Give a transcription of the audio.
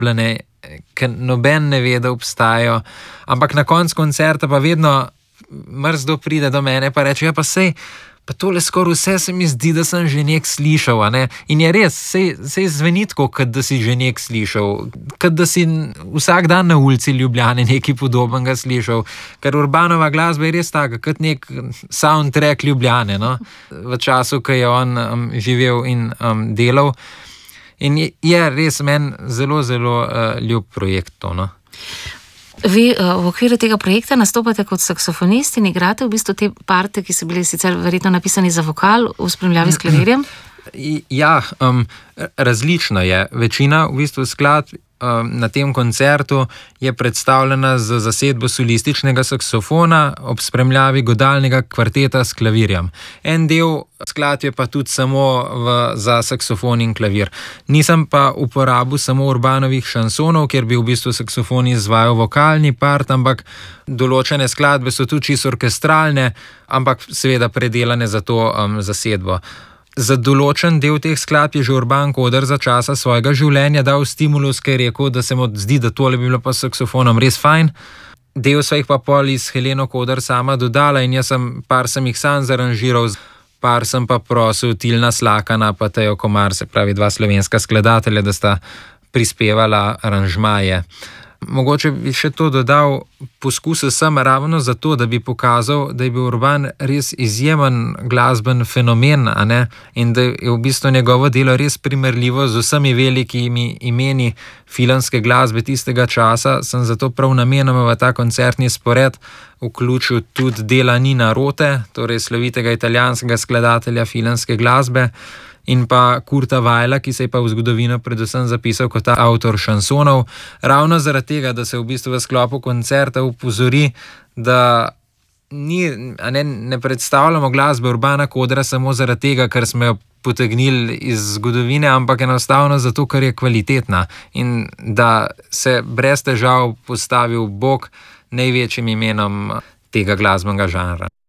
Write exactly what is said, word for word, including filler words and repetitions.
ker noben ne ve, da obstajajo, ampak na koncu koncerta pa vedno mrzdo pride do mene pa reče, ja pa sej, pa tole skoraj vse se mi zdi, da sem že nek slišal, a ne? In je res, sej, sej zveni tako, kot da si že nek slišal, kot da si vsak dan na ulici Ljubljane nekaj podobnega slišal, ker Urbanova glasba je res taka, kot nek soundtrack Ljubljane, no? V času, ko je on um, živel in um, delal. In je, je res meni zelo, zelo uh, ljub projekt to, no. Vi uh, v okviru tega projekta nastopate kot saksofonist in igrate v bistvu te parte, ki so bili sicer verjetno napisani za vokal v spremljavi s klavirjem? Ja, um, različno je. Večina v bistvu skladb um, na tem koncertu je predstavljena z zasedbo solističnega saksofona ob spremljavi godalnega kvarteta s klavirjem. En del skladb je pa tudi samo v, za saksofon in klavir. Nisem pa uporabil samo Urbanovih šansonov, kjer bi v bistvu saksofon izvajal vokalni part, ampak določene skladbe so tudi čisto orkestralne, ampak seveda predelane za to um, zasedbo. Za določen del teh skladb je že Urban Koder za časa svojega življenja dal stimulus, ker je rekel, da se mu zdi, da tole bi bilo pa s saksofonom res fajn. Del svojih pa pol iz Heleno Koder sama dodala in jaz sem par sem jih sam zaranžiral, par sem pa prosil Tilna Slakana pa Tejo Komar, se pravi dva slovenska skladatelja, da sta prispevala aranžmaje. Mogoče bi še to dodal, poskusil sem ravno zato, da bi pokazal, da je bil Urban res izjemen glasben fenomen, a ne? In da je v bistvu njegovo delo res primerljivo z vsemi velikimi imeni filmske glasbe tistega časa, sem zato prav namenoma v ta koncertni spored vključil tudi dela Nina Rote, torej slovitega italijanskega skladatelja filmske glasbe, in pa Kurta Weila, ki se je pa v zgodovino predvsem zapisal kot avtor šansonov, ravno zaradi tega, da se v bistvu v sklopu koncerta upozori, da ni, a ne, ne predstavljamo glasbe Urbana Kodra samo zaradi tega, ker smo jo potegnili iz zgodovine, ampak enostavno zato, ker je kvalitetna in da se brez težav postavi v bok največjim imenom tega glasbenega žanra.